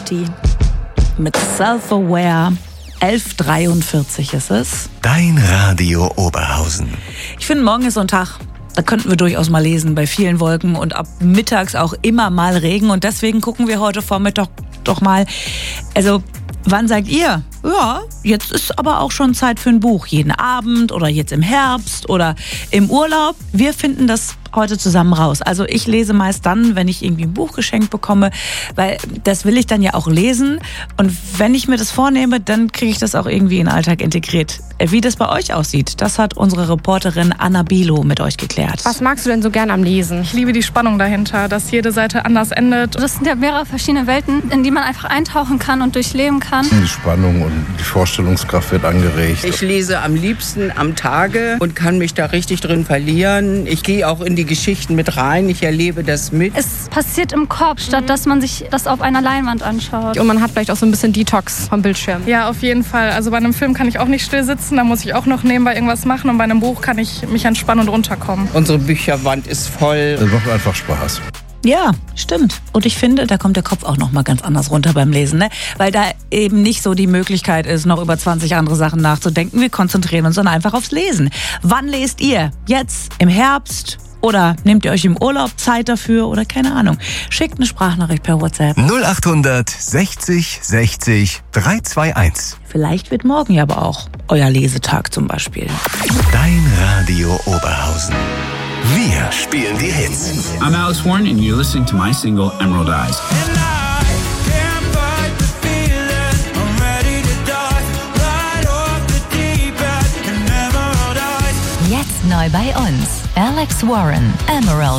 Party mit Self-Aware. 11:43 ist es. Dein Radio Oberhausen. Ich finde, morgen ist so ein Tag, da könnten wir durchaus mal lesen bei vielen Wolken und ab mittags auch immer mal Regen. Und deswegen gucken wir heute Vormittag doch mal, also wann sagt ihr? Ja, jetzt ist aber auch schon Zeit für ein Buch. Jeden Abend oder jetzt im Herbst oder im Urlaub. Wir finden das heute zusammen raus. Also ich lese meist dann, wenn ich irgendwie ein Buch geschenkt bekomme, weil das will ich dann ja auch lesen. Und wenn ich mir das vornehme, dann kriege ich das auch irgendwie in den Alltag integriert. Wie das bei euch aussieht, das hat unsere Reporterin Anna Bilo mit euch geklärt. Was magst du denn so gern am Lesen? Ich liebe die Spannung dahinter, dass jede Seite anders endet. Das sind ja mehrere verschiedene Welten, in die man einfach eintauchen kann und durchleben kann. Die Spannung und die Vorstellungskraft wird angeregt. Ich lese am liebsten am Tage und kann mich da richtig drin verlieren. Ich gehe auch in die Geschichten mit rein, ich erlebe das mit. Es passiert im Kopf, statt dass man sich das auf einer Leinwand anschaut. Und man hat vielleicht auch so ein bisschen Detox vom Bildschirm. Ja, auf jeden Fall. Also bei einem Film kann ich auch nicht still sitzen, da muss ich auch noch nebenbei irgendwas machen. Und bei einem Buch kann ich mich entspannen und runterkommen. Unsere Bücherwand ist voll. Das macht einfach Spaß. Ja, stimmt. Und ich finde, da kommt der Kopf auch noch mal ganz anders runter beim Lesen, ne? Weil da eben nicht so die Möglichkeit ist, noch über 20 andere Sachen nachzudenken. Wir konzentrieren uns dann einfach aufs Lesen. Wann lest ihr? Jetzt? Im Herbst? Oder nehmt ihr euch im Urlaub Zeit dafür? Oder keine Ahnung. Schickt eine Sprachnachricht per WhatsApp. 0800 60 60 321. Vielleicht wird morgen ja aber auch euer Lesetag zum Beispiel. Dein Radio Oberhausen. Wir spielen die Hits. I'm Alex Warren and you're listening to my single Emerald Eyes. Jetzt neu bei uns. Alex Warren, Emerald